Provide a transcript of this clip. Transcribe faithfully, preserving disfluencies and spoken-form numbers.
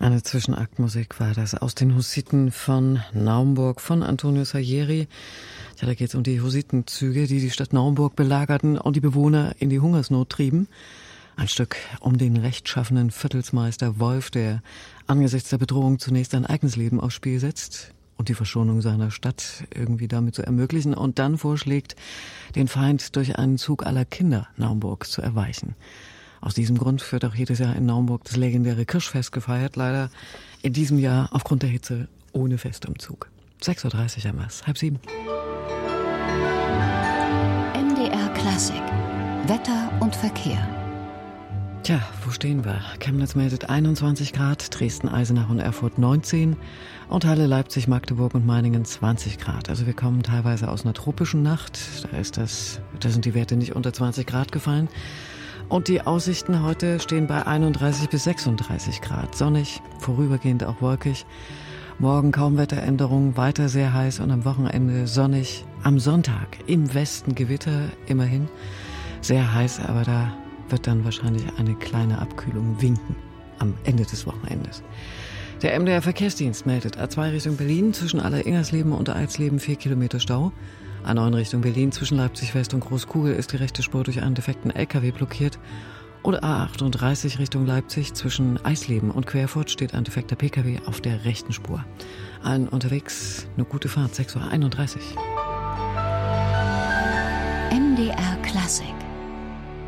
Eine Zwischenaktmusik war das aus den Hussiten von Naumburg von Antonio Salieri. Ja, da geht es um die Hussitenzüge, die die Stadt Naumburg belagerten und die Bewohner in die Hungersnot trieben. Ein Stück um den rechtschaffenen Viertelsmeister Wolf, der angesichts der Bedrohung zunächst sein eigenes Leben aufs Spiel setzt und die Verschonung seiner Stadt irgendwie damit zu ermöglichen und dann vorschlägt, den Feind durch einen Zug aller Kinder Naumburgs zu erweichen. Aus diesem Grund wird auch jedes Jahr in Naumburg das legendäre Kirschfest gefeiert, leider in diesem Jahr aufgrund der Hitze ohne Festumzug. sechs Uhr dreißig haben wir's, halb sieben. M D R Klassik, Wetter und Verkehr. Tja, wo stehen wir? Chemnitz meldet einundzwanzig Grad, Dresden, Eisenach und Erfurt neunzehn und Halle, Leipzig, Magdeburg und Meiningen zwanzig Grad. Also wir kommen teilweise aus einer tropischen Nacht, da ist das, da sind die Werte nicht unter zwanzig Grad gefallen. Und die Aussichten heute stehen bei einunddreißig bis sechsunddreißig Grad. Sonnig, vorübergehend auch wolkig. Morgen kaum Wetteränderung, weiter sehr heiß und am Wochenende sonnig. Am Sonntag im Westen Gewitter, immerhin. Sehr heiß, aber da wird dann wahrscheinlich eine kleine Abkühlung winken am Ende des Wochenendes. Der M D R Verkehrsdienst meldet A zwei Richtung Berlin zwischen Aller-Ingersleben und Eidsleben vier Kilometer Stau. A neun Richtung Berlin zwischen Leipzig West und Großkugel ist die rechte Spur durch einen defekten L K W blockiert. Und A achtunddreißig Richtung Leipzig zwischen Eisleben und Querfurt steht ein defekter P K W auf der rechten Spur. Allen unterwegs eine gute Fahrt, sechs Uhr einunddreißig. M D R Klassik.